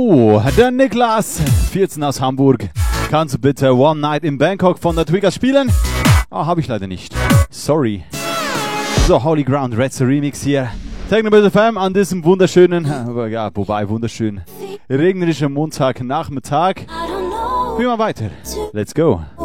So, der Niklas, 14 aus Hamburg. Kannst du bitte One Night in Bangkok von der Twiggers spielen? Habe ich leider nicht. Sorry. So, Holy Ground, Red's Remix hier. Techno FM an diesem wunderschönen, wunderschön regnerischen Montagnachmittag. Wie mal weiter. Let's go.